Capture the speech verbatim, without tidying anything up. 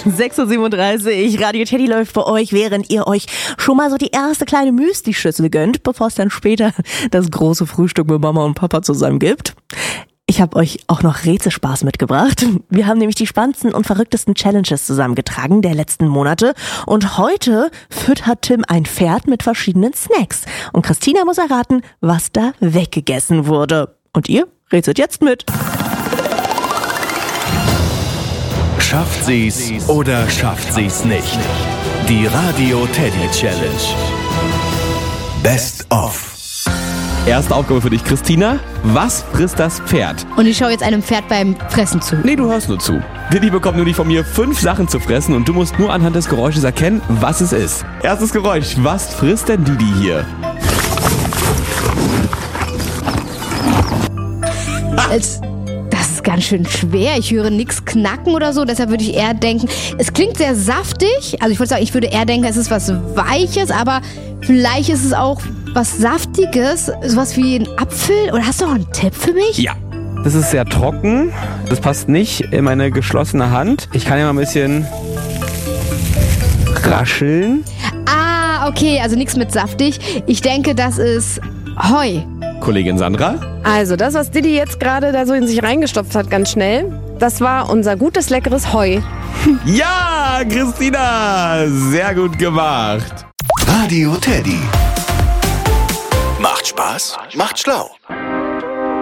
sechs Uhr siebenunddreißig, Radio Teddy läuft bei euch, während ihr euch schon mal so die erste kleine Müsli-Schüssel gönnt, bevor es dann später das große Frühstück mit Mama und Papa zusammen gibt. Ich habe euch auch noch Rätselspaß mitgebracht. Wir haben nämlich die spannendsten und verrücktesten Challenges zusammengetragen der letzten Monate. Und heute füttert Tim ein Pferd mit verschiedenen Snacks. Und Christina muss erraten, was da weggegessen wurde. Und ihr rätselt jetzt mit. Schafft sie's oder schafft sie's nicht? Die Radio Teddy Challenge. Best of. Erste Aufgabe für dich, Christina. Was frisst das Pferd? Und ich schaue jetzt einem Pferd beim Fressen zu. Nee, du hörst nur zu. Didi bekommt nur nicht von mir fünf Sachen zu fressen und du musst nur anhand des Geräusches erkennen, was es ist. Erstes Geräusch. Was frisst denn Didi hier? Als Das ist ganz schön schwer. Ich höre nichts knacken oder so. Deshalb würde ich eher denken, es klingt sehr saftig. Also ich würde sagen, ich würde eher denken, es ist was Weiches, aber vielleicht ist es auch was Saftiges. Sowas wie ein Apfel. Oder hast du noch einen Tipp für mich? Ja. Das ist sehr trocken. Das passt nicht in meine geschlossene Hand. Ich kann ja mal ein bisschen rascheln. Ah, okay. Also nichts mit saftig. Ich denke, das ist Heu. Kollegin Sandra? Also das, was Didi jetzt gerade da so in sich reingestopft hat, ganz schnell, das war unser gutes, leckeres Heu. Ja, Christina! Sehr gut gemacht. Radio Teddy. Macht Spaß, macht schlau.